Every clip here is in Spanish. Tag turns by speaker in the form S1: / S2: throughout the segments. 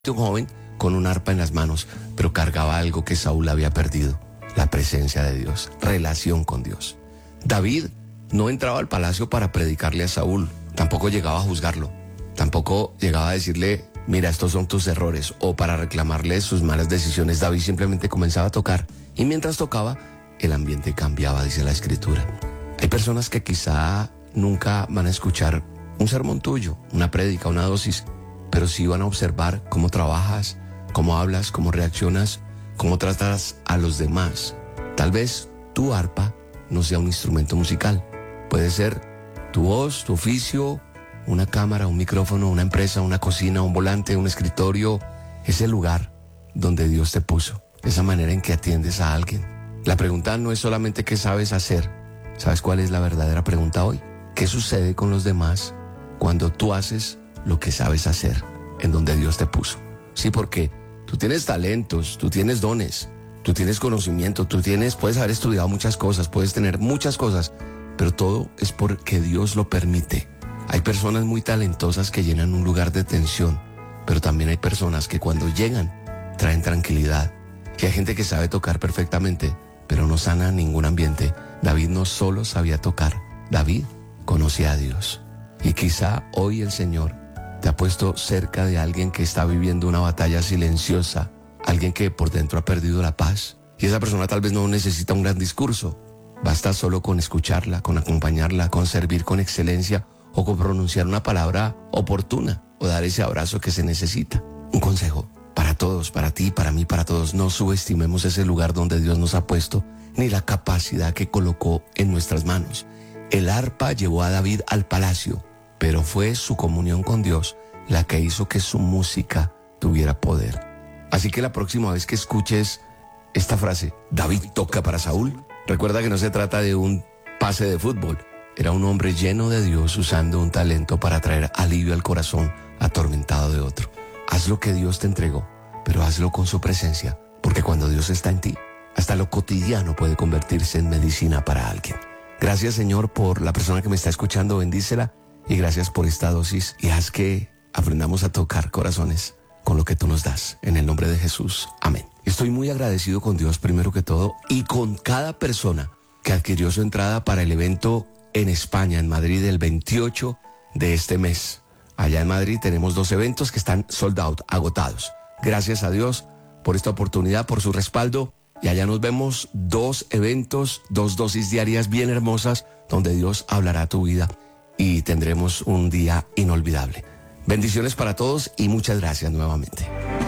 S1: Un joven con un arpa en las manos, pero cargaba algo que Saúl había perdido: la presencia de Dios, relación con Dios. David no entraba al palacio para predicarle a Saúl, tampoco llegaba a juzgarlo, tampoco llegaba a decirle: mira, estos son tus errores, o para reclamarle sus malas decisiones. David simplemente comenzaba a tocar, y mientras tocaba, el ambiente cambiaba, dice la Escritura. Hay personas que quizá nunca van a escuchar un sermón tuyo, una prédica, una dosis, pero sí van a observar cómo trabajas, cómo hablas, cómo reaccionas, cómo tratas a los demás. Tal vez tu arpa no sea un instrumento musical. Puede ser tu voz, tu oficio, una cámara, un micrófono, una empresa, una cocina, un volante, un escritorio. Es el lugar donde Dios te puso, esa manera en que atiendes a alguien. La pregunta no es solamente qué sabes hacer. ¿Sabes cuál es la verdadera pregunta hoy? ¿Qué sucede con los demás cuando tú haces lo que sabes hacer en donde Dios te puso? Sí, porque tú tienes talentos, tú tienes dones, tú tienes conocimiento, puedes haber estudiado muchas cosas, puedes tener muchas cosas, pero todo es porque Dios lo permite. Hay personas muy talentosas que llenan un lugar de tensión, pero también hay personas que cuando llegan traen tranquilidad. Y hay gente que sabe tocar perfectamente, pero no sana ningún ambiente. David no solo sabía tocar, David conocía a Dios. Y quizá hoy el Señor te ha puesto cerca de alguien que está viviendo una batalla silenciosa, alguien que por dentro ha perdido la paz. Y esa persona tal vez no necesita un gran discurso, basta solo con escucharla, con acompañarla, con servir con excelencia o con pronunciar una palabra oportuna o dar ese abrazo que se necesita. Un consejo para todos, para ti, para mí, para todos: no subestimemos ese lugar donde Dios nos ha puesto, ni la capacidad que colocó en nuestras manos. El arpa llevó a David al palacio, pero fue su comunión con Dios la que hizo que su música tuviera poder. Así que la próxima vez que escuches esta frase, David toca para Saúl, recuerda que no se trata de un pase de fútbol. Era un hombre lleno de Dios usando un talento para traer alivio al corazón atormentado de otro. Haz lo que Dios te entregó, pero hazlo con su presencia, porque cuando Dios está en ti, hasta lo cotidiano puede convertirse en medicina para alguien. Gracias, Señor, por la persona que me está escuchando, bendícela. Y gracias por esta dosis, y haz que aprendamos a tocar corazones con lo que tú nos das. En el nombre de Jesús, amén. Estoy muy agradecido con Dios primero que todo, y con cada persona que adquirió su entrada para el evento en España, en Madrid, el 28 de este mes. Allá en Madrid tenemos 2 eventos que están sold out, agotados. Gracias a Dios por esta oportunidad, por su respaldo. Y allá nos vemos, 2 eventos, 2 dosis diarias bien hermosas, donde Dios hablará a tu vida y tendremos un día inolvidable. Bendiciones para todos y muchas gracias nuevamente.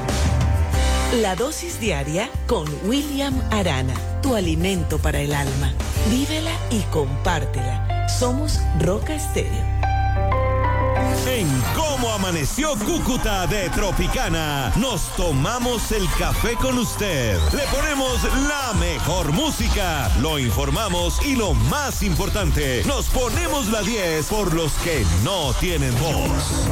S2: La dosis diaria con William Arana, tu alimento para el alma. Vívela y compártela. Somos Roca Estéreo.
S3: En Cómo Amaneció Cúcuta de Tropicana, nos tomamos el café con usted. Le ponemos la mejor música, lo informamos y lo más importante, nos ponemos la 10 por los que no tienen voz.